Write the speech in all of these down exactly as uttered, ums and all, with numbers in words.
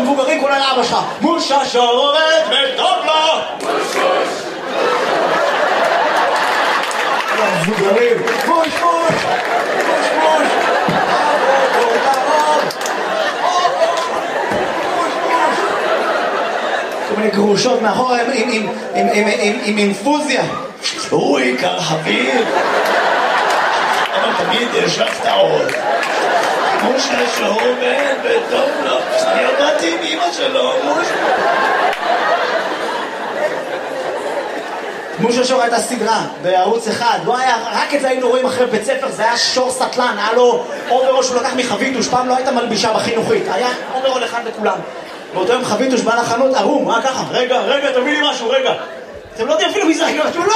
המבוגרים כולל אבא שלך. מושה שורת וטוב לו! מושוש! המבוגרים, מוש מוש! מוש מוש! אבו תרוב! מוש מוש! כל מיני גרושות מאחור עם אינפוזיה. הוא עיקר חביב. אבל תמיד יש הפתעות. מושה שעובד וטוב לו. אני עבדתי עם אמא שלו, מושה. מושה שור הייתה סדרה בערוץ אחד, לא היה, רק את זה היינו רואים אחרי בית ספר, זה היה שור סטלן, היה לו אוברול שהוא לקח מחביתוש, פעם לא הייתה מלבישה בחינוכית, היה אוברול אחד לכולם. באותו יום חביתוש בא לחנות ערום, היה ככה, רגע, רגע, תביא לי משהו, רגע. אתם לא יודעים אפילו מי זה, אתם לא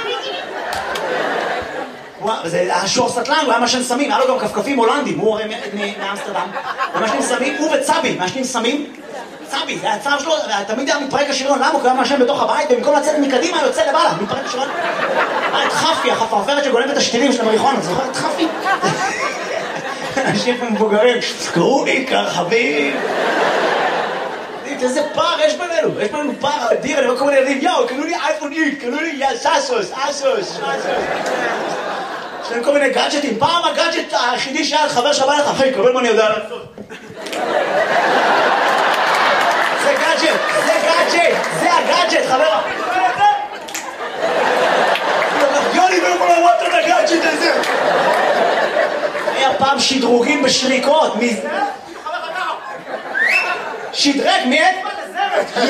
יודעים. זה היה שור סטלן, הוא היה משן סמים, היה לו גם כפכפים הולנדים, הוא הרי מאמסטרדם. הוא משנים סמים, הוא וצבי, משנים סמים. צבי, זה הצער שלו, תמיד היה מתפרק השריון, למה? הוא היה משן בתוך הבית, במקום לצאת מקדימה, יוצא לבעלה, מתפרק השריון. היה את חפי, החפרפרת שגונבת את השתילים של המריחואנה, אתה זוכר את חפי? אנשים מבוגרים, קראו לי כרחבים. איזה פער יש בינינו, יש בינינו פער אדיר, אני רואה כל מיני ילדים, יאו, קנו לי אייפון איט, קנו לי סאסוס, אסוס, יש להם כל מיני גאדג'טים, פעם הגאדג'ט היחידי שהיה חבר שבא לך, אחי, קבל מה אני יודע לעשות. זה גאדג'ט, זה גאדג'ט, זה הגאדג'ט, חבר. יוני לא יכול לראות את הגאדג'ט הזה. היה פעם שדרוגים בשריקות, מי... שדרג מאצבע לזרת.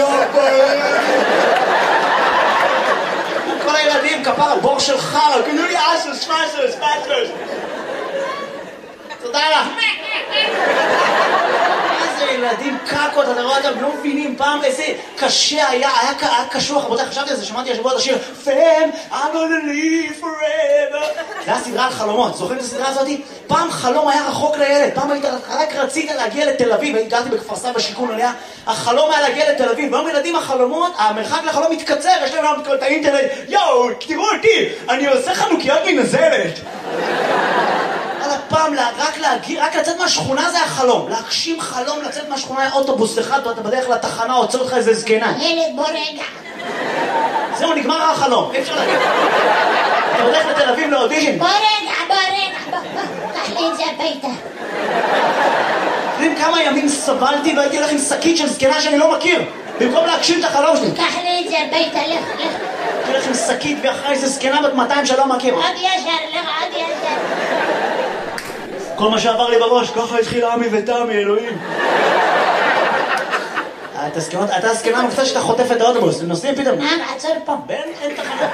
כל הילדים כפר בור של חר, קנו לי אסוס, פסוס, פסוס. תודה לך. איזה ילדים קקות, אתה רואה אותם, לא מבינים פעם איזה קשה היה, היה קשוח, רבותיי, חשבתי על זה, שמעתי השבוע את השיר Fam, I'm gonna live forever. זה היה סדרה על חלומות, זוכרים את הסדרה הזאת? פעם חלום היה רחוק לילד, פעם היית, רק רצית להגיע לתל אביב, גרתי בכפר סבא בשיכון עליה, החלום היה להגיע לתל אביב, והיום ילדים החלומות, המרחק לחלום מתקצר, יש להם את האינטרנט, יואו, תראו אותי, אני עושה חנוכיות מנזלת. פעם רק להגיע, רק לצאת מהשכונה זה החלום, להגשים חלום, לצאת מהשכונה היה אוטובוס אחד, ואתה בדרך לתחנה, עוצר אותך איזה זקנה. ילד בוא רגע. זהו, נגמר החלום, אי אפשר להגיד. אתה הולך לתל אביב לאודישן. בוא רגע, בוא רגע, בוא, קח לי את זה הביתה. יודעים כמה ימים סבלתי והייתי הולך עם שקית של זקנה שאני לא מכיר, במקום להגשים את החלום שלי. קח לי את זה הביתה, לך, לך. הייתי הולך עם שקית ואחרי איזה זקנה בת מאתיים שלא מכיר. עוד ישר, לך, עוד ישר. כל מה שעבר לי בראש, ככה התחיל עמי ותמי, אלוהים. אתה הזקנה המקצת שאתה חוטף את האוטובוס, נוסעים פתאום. נעם, עצור פה. בן, אין תחנה.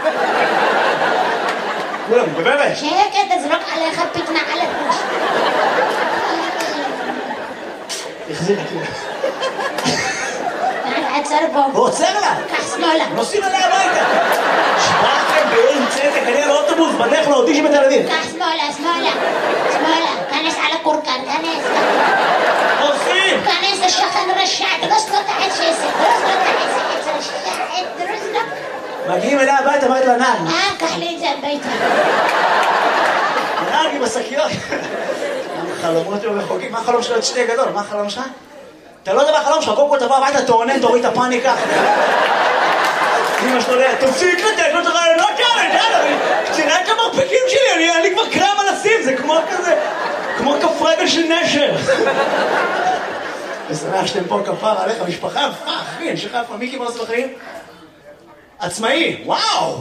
כולם, גברת. שקט, תזרוק עליך פתנה על הראש. החזיר אותי. נעם, עצור פה. הוא עוצר לה. קח שמאלה. נוסעים עליה הביתה. שבאתם באין צדק, אני על האוטובוס, בדרך לאודישן בתל אביב. קח שמאלה, שמאלה. שמאלה. כנס על הקורקן, כנס. עושים. כנס לשכן רשע, דרוס לו את העץ שעשר. דרוס לו את העץ שעשר. דרוס לו. מגיעים אליה הביתה, אמרת לה נעל. אה, קח לי את זה הביתה. נעל עם השקיות. חלומות לא רחוקים. מה החלום שלו את שתי גדול? מה החלום שלך? אתה לא יודע מה החלום שלך, קודם כל תבוא הביתה, תעונן, תוריד את הפאניקה. אמא שלו ליה, תפסיק לתת לו את הרעיונות כאלה, יאללה, תראה כמה הרפקים שלי, אני לי כבר קרם על הסים, זה כמו כזה, כמו כף רגל של נשר. אני שמח שאתם פה כפר עליך, משפחה יפה, אחי, אני שכה יפה, מיקי מה עושה בחיים? עצמאי, וואו!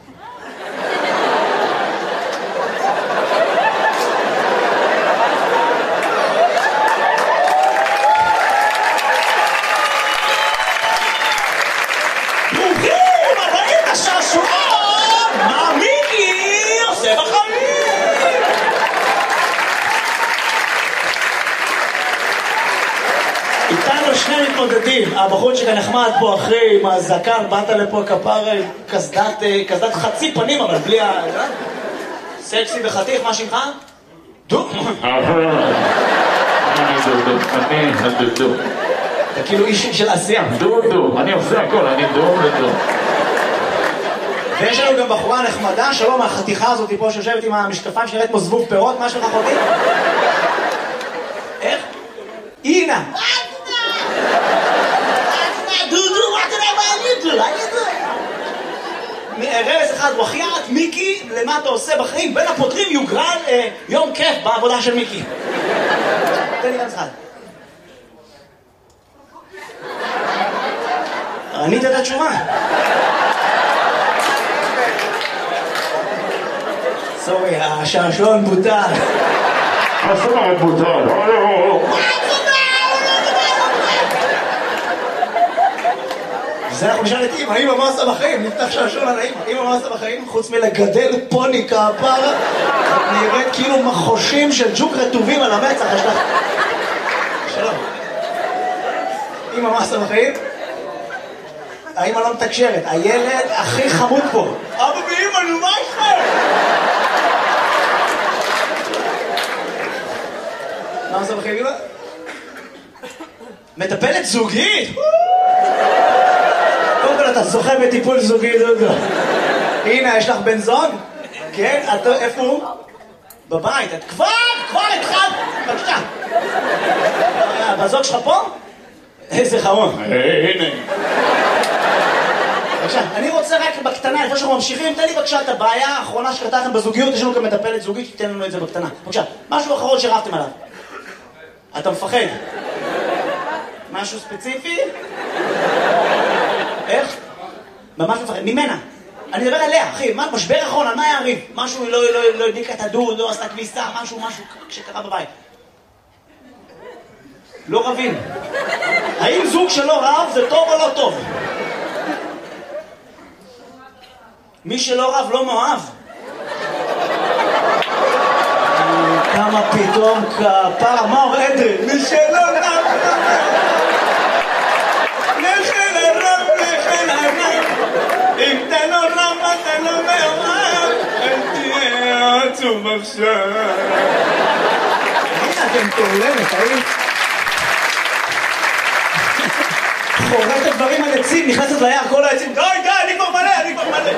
הבחור שלך נחמד פה אחרי עם הזקן, באת לפה כפר קסדת, קסדת חצי פנים, אבל בלי ה... סקסי וחתיך, מה שמך? דו? אני דודו, אני הדודו. אתה כאילו איש של עשייה. דודו, אני עושה הכל, אני דודו. ויש לנו גם בחורה נחמדה, שלום, החתיכה הזאת פה שיושבת עם המשקפיים שנראית כמו זבוב פירות, מה שלך חותי? איך? אינה! מיקי, למה אתה עושה בחיים? בין הפותרים יוגרל אה, יום כיף בעבודה של מיקי. תן לי גם אחד. ענית את התשובה. סורי, השעשועון בוטל. השעשועון בוטל. זה אנחנו נשאל את אמא, אמא מה עושה בחיים? נפתח שעשועון על האמא. אמא מה עושה בחיים? חוץ מלגדל פוני כפרה, נראית כאילו מחושים של ג'וק רטובים על המצח. יש לך... שלום. אמא מה עושה בחיים? האמא לא מתקשרת, הילד הכי חמוד פה. אבא ואמא, נו מה איתכם? מה עושה בחיים, אמא? מטפלת זוגית? קודם כל אתה זוכה בטיפול זוגי, דודו. הנה, יש לך בן זוג? כן? איפה הוא? בבית. את כבר, כבר התחלת. בבקשה. בזוג שלך פה? איזה חמור. הנה. בבקשה, אני רוצה רק בקטנה, לפני שאנחנו ממשיכים, תן לי בבקשה את הבעיה האחרונה שקרתה לכם בזוגיות, יש לנו כאן מטפלת זוגית, תתן לנו את זה בקטנה. בבקשה, משהו אחרון שרבתם עליו. אתה מפחד. משהו ספציפי? איך? ממש מפחד, ממנה. אני מדבר עליה, אחי, מה, משבר אחרון, על מה היה הריב? משהו, לא, לא, לא הדליקה את הדוד, לא עשתה כביסה, משהו, משהו שקרה בבית. לא רבים. האם זוג שלא רב זה טוב או לא טוב? מי שלא רב לא מאוהב. כמה פתאום כפרה, מה אומר אדרי? מי שלא רב לא מאוהב. נכן הרב, נכן הרב. אם אתה לא רב, אתה לא מאוהב. אל תהיה עצוב עכשיו. הנה אתם תעולמת, האם? חורט הדברים על עצים, נכנסת ליער, כל העצים, די, די, אני כבר מלא, אני כבר מלא.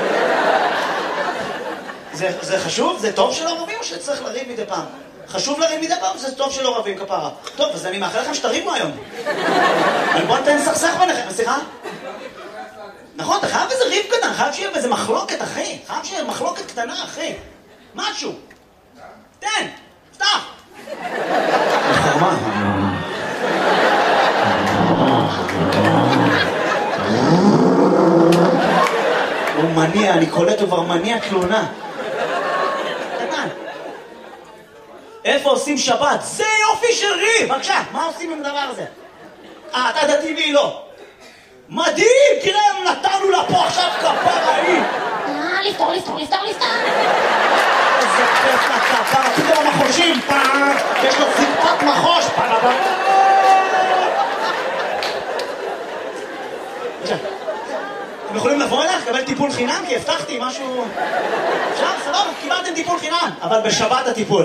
זה, זה חשוב? זה טוב שלא רבים או שצריך לריב מדי פעם? חשוב לריב מדי פעם? זה טוב שלא רבים כפרה. טוב, אז אני מאחל לכם שתריבו היום. אבל בוא נתן סכסך ביניכם, סליחה? נכון, אתה חייב איזה ריב קטן, חייב שיהיה איזה מחלוקת, אחי. חייב שיהיה מחלוקת קטנה, אחי. משהו. תן, פתח. חרמה. הוא מניע, אני קולט, הוא כבר מניע תלונה. קטן. איפה עושים שבת? זה יופי של ריב! בבקשה, מה עושים עם הדבר הזה? אה, אתה דתי והיא לא. מדהים! תראה, נתנו לה פה עכשיו כפרה היא! אה, לפתור, לפתור, לפתור, לפתור! איזה כיף לכפרה, פתאום המחושים, פעם! יש לו זיקפת מחוש! פעם! בבקשה. אתם יכולים לבוא אליך, לקבל טיפול חינם? כי הבטחתי משהו... אפשר, סבבה, קיבלתם טיפול חינם, אבל בשבת הטיפול.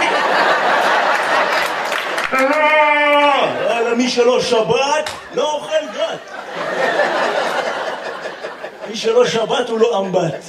מי שלא שבת, לא אוכל גת. מי שלא שבת הוא לא אמבט.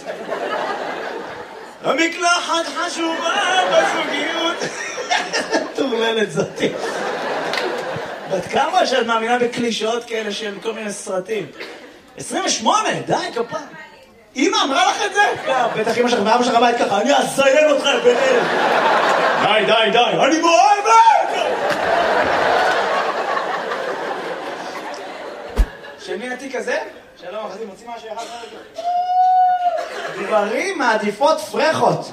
המקלחת חשובה בזוגיות. תורללת זאתי. בת כמה שאת מאמינה בקלישאות כאלה של כל מיני סרטים? עשרים ושמונה, די, כפה. אמא אמרה לך את זה? בטח אמא שלך ואבא שלך בית ככה, אני אזיין אותך בן אלף. די, די, די, אני מאוהבת! של מי התיק הזה? שלום, אחרי מוציא משהו אחד רגע. גברים מעדיפות פרחות.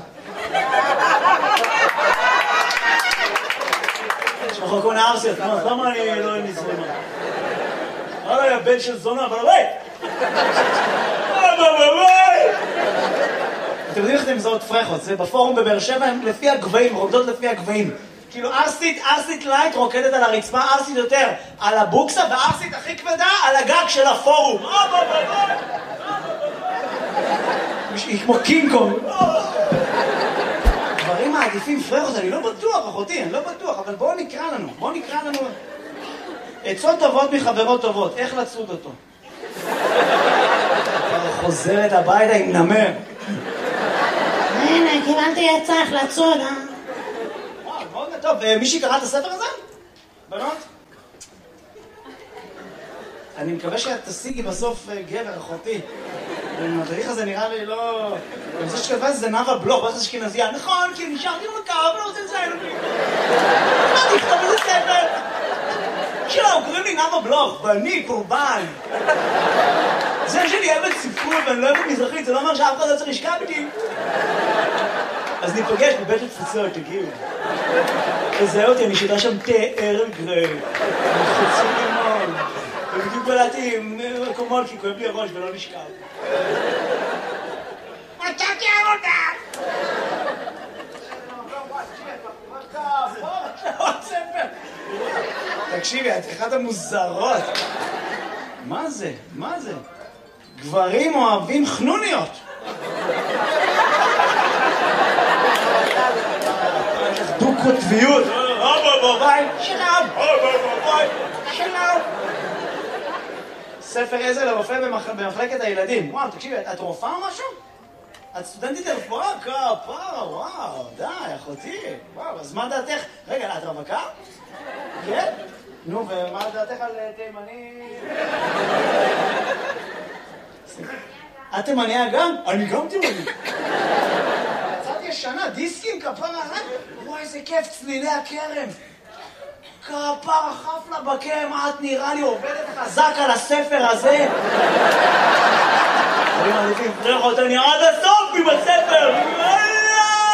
יש לך כל מיני ארסיות, למה אני לא נזרמה? אולי הבן של זונה, אבל הבית! אתם יודעים איך אתם מזהות פרחות? זה בפורום בבאר שבע, הם לפי הגבהים, רוקדות לפי הגבהים. כאילו ארסית, ארסית לייט רוקדת על הרצפה, ארסית יותר על הבוקסה, וארסית הכי כבדה על הגג של הפורום. היא כמו קינג קונג. דברים מעדיפים פרחות, אני לא בטוח, אחותי, אני לא בטוח, אבל בואו נקרא לנו, בואו נקרא לנו. עצות טובות מחברות טובות, איך לצוד אותו? חוזרת הביתה עם נמר. הנה, קיבלתי עצה איך לצוד, אה? וואו, מאוד טוב. מישהי קרא את הספר הזה? בנות? אני מקווה שאת תשיגי בסוף גבר, אחותי. המדריך הזה נראה לי לא... אני חושב שכתבה זה נאווה בלוך, ואז אשכנזייה. נכון, כי נשארתי במכר, ולא רוצה לציין אותי. מה תכתוב איזה ספר? שלום, קוראים לי נאווה בלוך, ואני קורבן. זה שאני אוהבת ספרות ואני לא אוהבת מזרחית, זה לא אומר שאף אחד לא צריך לשכב איתי. אז ניפגש בבית התפוצות, תגיעו. תזהה אותי, אני שותה שם תה ארל גריי. חוצים לימון. ובדיוק בלעתי עם מקומות כי כואב לי הראש ולא נשכב. מצאתי עבודה! עוד ספר! תקשיבי, את אחת המוזרות. מה זה? מה זה? גברים אוהבים חנוניות. דו-קוטביות. ביי, שלום. ביי, שלום. ספר עזר לרופא במחלקת הילדים. וואו, תקשיבי, את רופאה או משהו? את סטודנטית לרפואה? כפרה, וואו, די, אחותי. וואו, אז מה דעתך? רגע, את רווקה? כן? נו, ומה דעתך על תימני? את תימניה גם? אני גם תימני. יצאתי ישנה, דיסקים, כפרה, וואי, איזה כיף, צלילי הכרם. כפרה, חפלה בכרם, את נראה לי עובדת חזק על הספר הזה. אני מעדיף לפרח אותה, נראה עד הסוף עם הספר.